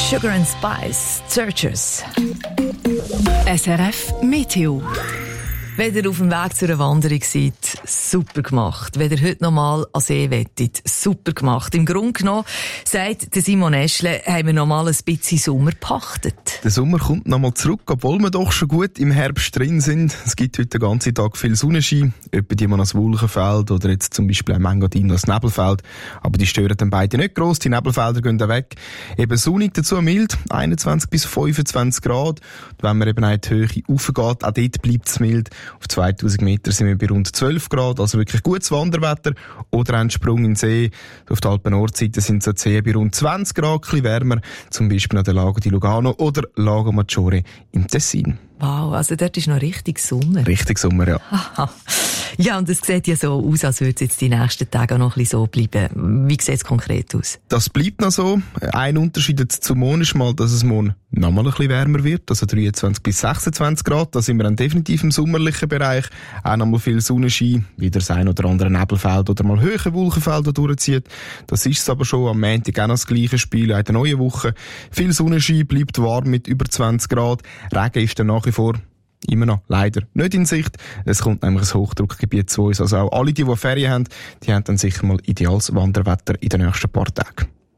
Sugar and Spice, Searchers. SRF Meteo. Wenn ihr auf dem Weg zu einer Wanderung seid, super gemacht. Wenn ihr heute noch mal an See wettet, super gemacht. Im Grunde genommen, sagt der Simon Eschle, haben wir noch mal ein bisschen Sommer gepachtet. Der Sommer kommt noch mal zurück, obwohl wir doch schon gut im Herbst drin sind. Es gibt heute den ganzen Tag viel Sonnenschein, etwa die man als Wolkenfeld oder jetzt zum Beispiel ein Mangadin als Nebelfeld. Aber die stören dann beide nicht gross, die Nebelfelder gehen dann weg. Eben sonnig, dazu mild, 21 bis 25 Grad. Und wenn man eben auch in die Höhe raufgeht, auch dort bleibt es mild. Auf 2000 Meter sind wir bei rund 12 Grad, also wirklich gutes Wanderwetter. Oder ein Sprung in den See. Auf der Alpen-Nordseite sind so Seen bei rund 20 Grad, ein bisschen wärmer. Zum Beispiel an der Lago di Lugano oder Lago Maggiore im Tessin. Wow, also dort ist noch richtig Sommer. Richtig Sommer, ja. Aha. Ja, und es sieht ja so aus, als würde es jetzt die nächsten Tage auch noch ein bisschen so bleiben. Wie sieht es konkret aus? Das bleibt noch so. Ein Unterschied jetzt zum Morgen ist mal, dass es morgen noch mal ein bisschen wärmer wird. Also 23 bis 26 Grad. Da sind wir dann definitiv im sommerlichen Bereich. Auch noch mal viel Sonnenschein. Wieder das ein oder andere Nebelfeld oder mal höhere Wolkenfelder durchzieht. Das ist es aber schon am Montag auch noch das gleiche Spiel. In der neuen Woche viel Sonnenschein, bleibt warm mit über 20 Grad. Regen ist dann nach wie vor immer noch leider nicht in Sicht. Es kommt nämlich ein Hochdruckgebiet zu uns. Also auch alle, die Ferien haben, die haben dann sicher mal ideales Wanderwetter in den nächsten paar Tagen.